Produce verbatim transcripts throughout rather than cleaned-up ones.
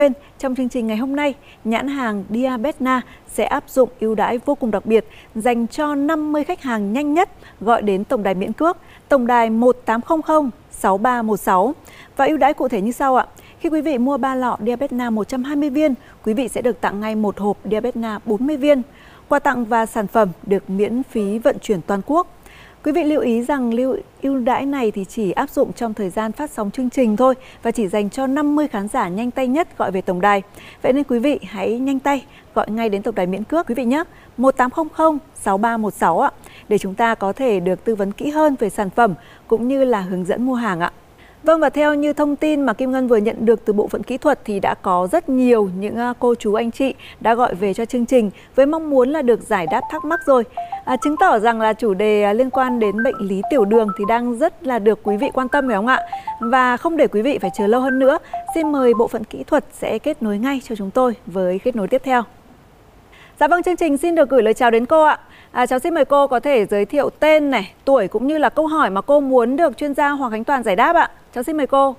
Trong chương trình ngày hôm nay, nhãn hàng Diabetna sẽ áp dụng ưu đãi vô cùng đặc biệt dành cho năm mươi khách hàng nhanh nhất gọi đến tổng đài miễn cước, tổng đài một tám không không sáu ba một sáu. Và ưu đãi cụ thể như sau ạ. Khi quý vị mua ba lọ Diabetna một trăm hai mươi viên, quý vị sẽ được tặng ngay một hộp Diabetna bốn mươi viên. Quà tặng và sản phẩm được miễn phí vận chuyển toàn quốc. Quý vị lưu ý rằng lưu ưu đãi này thì chỉ áp dụng trong thời gian phát sóng chương trình thôi và chỉ dành cho năm mươi khán giả nhanh tay nhất gọi về tổng đài. Vậy nên quý vị hãy nhanh tay gọi ngay đến tổng đài miễn cước quý vị nhé, một tám không không sáu ba một sáu ạ, để chúng ta có thể được tư vấn kỹ hơn về sản phẩm cũng như là hướng dẫn mua hàng ạ. Vâng, và theo như thông tin mà Kim Ngân vừa nhận được từ bộ phận kỹ thuật thì đã có rất nhiều những cô chú anh chị đã gọi về cho chương trình với mong muốn là được giải đáp thắc mắc rồi. À, chứng tỏ rằng là chủ đề liên quan đến bệnh lý tiểu đường thì đang rất là được quý vị quan tâm phải không ạ? Và không để quý vị phải chờ lâu hơn nữa, xin mời bộ phận kỹ thuật sẽ kết nối ngay cho chúng tôi với kết nối tiếp theo. Dạ vâng, chương trình xin được gửi lời chào đến cô ạ. À, cháu xin mời cô có thể giới thiệu tên này, tuổi cũng như là câu hỏi mà cô muốn được chuyên gia Hoàng Khánh Toàn giải đáp ạ. Cháu xin mời cô.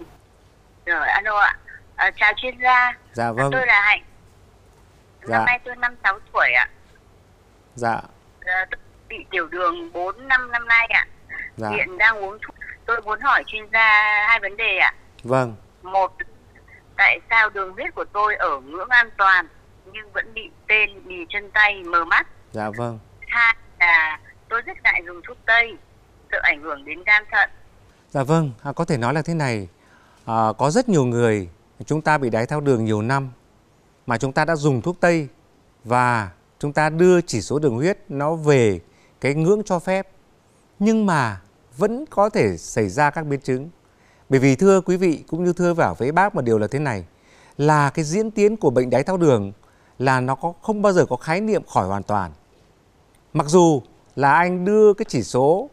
Rồi, alo ạ. À, chào chuyên gia. Dạ vâng. Tôi là Hạnh. Dạ. Năm nay tôi năm sáu tuổi ạ. Dạ. À, tôi bị tiểu đường bốn năm năm nay ạ. Dạ. Hiện đang uống thuốc. Tôi muốn hỏi chuyên gia hai vấn đề ạ. Vâng. Một, tại sao đường huyết của tôi ở ngưỡng an toàn nhưng vẫn bị tên, bì chân tay, mờ mắt? Dạ vâng. Hai là tôi rất ngại dùng thuốc tây, sợ ảnh hưởng đến gan thận. Dạ vâng, à, có thể nói là thế này, à, có rất nhiều người chúng ta bị đái tháo đường nhiều năm mà chúng ta đã dùng thuốc tây và chúng ta đưa chỉ số đường huyết nó về cái ngưỡng cho phép, nhưng mà vẫn có thể xảy ra các biến chứng. Bởi vì thưa quý vị cũng như thưa vào với bác một điều là thế này, là cái diễn tiến của bệnh đái tháo đường là nó có không bao giờ có khái niệm khỏi hoàn toàn. Mặc dù là anh đưa cái chỉ số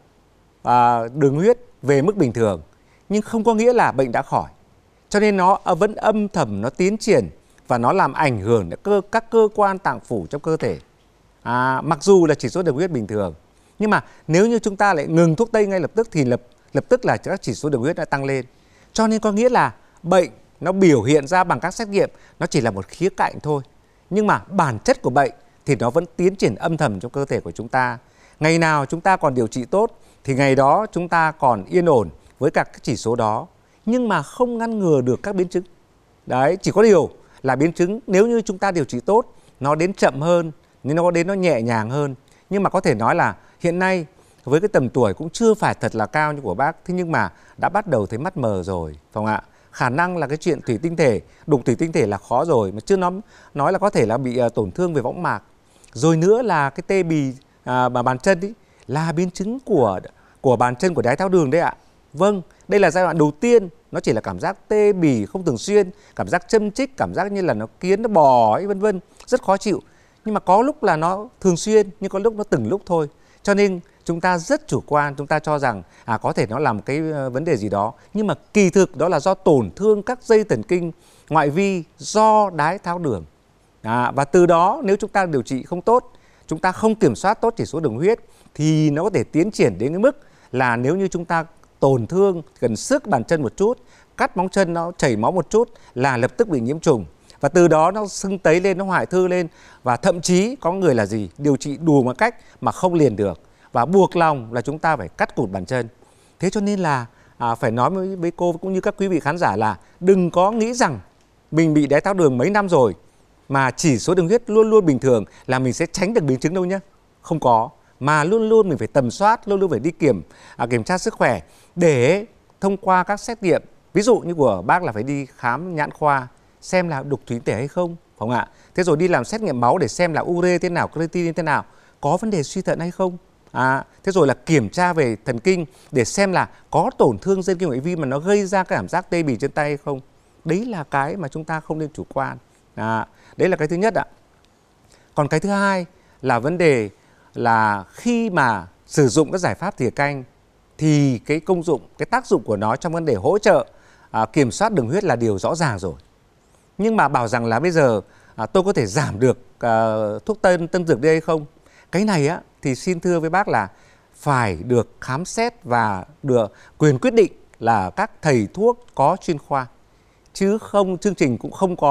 à, đường huyết về mức bình thường, nhưng không có nghĩa là bệnh đã khỏi. Cho nên nó vẫn âm thầm nó tiến triển và nó làm ảnh hưởng đến cơ, các cơ quan tạng phủ trong cơ thể. À, mặc dù là chỉ số đường huyết bình thường, nhưng mà nếu như chúng ta lại ngừng thuốc tây ngay lập tức thì lập, lập tức là các chỉ số đường huyết đã tăng lên. Cho nên có nghĩa là bệnh nó biểu hiện ra bằng các xét nghiệm, nó chỉ là một khía cạnh thôi. Nhưng mà bản chất của bệnh thì nó vẫn tiến triển âm thầm trong cơ thể của chúng ta. Ngày nào chúng ta còn điều trị tốt thì ngày đó chúng ta còn yên ổn với các chỉ số đó, nhưng mà không ngăn ngừa được các biến chứng. Đấy, chỉ có điều là biến chứng nếu như chúng ta điều trị tốt, nó đến chậm hơn, nên nó đến nó nhẹ nhàng hơn. Nhưng mà có thể nói là hiện nay với cái tầm tuổi cũng chưa phải thật là cao như của bác, thế nhưng mà đã bắt đầu thấy mắt mờ rồi, phải không ạ? Khả năng là cái chuyện thủy tinh thể, đục thủy tinh thể là khó rồi, mà chưa nói, nói là có thể là bị uh, tổn thương về võng mạc. Rồi nữa là cái tê bì uh, mà bàn chân ý, là biến chứng của của bàn chân của đái tháo đường đấy ạ. Vâng, đây là giai đoạn đầu tiên, nó chỉ là cảm giác tê bì không thường xuyên, cảm giác châm chích, cảm giác như là nó kiến nó bò ấy vân vân, rất khó chịu. Nhưng mà có lúc là nó thường xuyên, nhưng có lúc nó từng lúc thôi. Cho nên chúng ta rất chủ quan, chúng ta cho rằng à có thể nó là một cái vấn đề gì đó, nhưng mà kỳ thực đó là do tổn thương các dây thần kinh ngoại vi do đái tháo đường. À, và từ đó nếu chúng ta điều trị không tốt, chúng ta không kiểm soát tốt chỉ số đường huyết thì nó có thể tiến triển đến cái mức là nếu như chúng ta tổn thương, cần xước bàn chân một chút, cắt móng chân nó chảy máu một chút là lập tức bị nhiễm trùng. Và từ đó nó sưng tấy lên, nó hoại thư lên. Và thậm chí có người là gì? Điều trị đủ một cách mà không liền được. Và buộc lòng là chúng ta phải cắt cụt bàn chân. Thế cho nên là à, phải nói với, với cô cũng như các quý vị khán giả là đừng có nghĩ rằng mình bị đái tháo đường mấy năm rồi mà chỉ số đường huyết luôn luôn bình thường là mình sẽ tránh được biến chứng đâu nhé. Không có. Mà luôn luôn mình phải tầm soát, luôn luôn phải đi kiểm, à, kiểm tra sức khỏe để thông qua các xét nghiệm. Ví dụ như của bác là phải đi khám nhãn khoa xem là đục thủy tinh thể hay không, phải không ạ? Thế rồi đi làm xét nghiệm máu để xem là ure thế nào, creatinine thế nào, có vấn đề suy thận hay không. À, thế rồi là kiểm tra về thần kinh để xem là có tổn thương dây kinh ngoại vi mà nó gây ra cái cảm giác tê bì chân tay hay không. Đấy là cái mà chúng ta không nên chủ quan. À, đấy là cái thứ nhất ạ. Còn cái thứ hai là vấn đề là khi mà sử dụng các giải pháp thìa canh thì cái công dụng, cái tác dụng của nó trong vấn đề hỗ trợ à, kiểm soát đường huyết là điều rõ ràng rồi. Nhưng mà bảo rằng là bây giờ à, tôi có thể giảm được à, thuốc tân tân dược đi hay không? Cái này á thì xin thưa với bác là phải được khám xét và được quyền quyết định là các thầy thuốc có chuyên khoa. chứ không chương trình cũng không có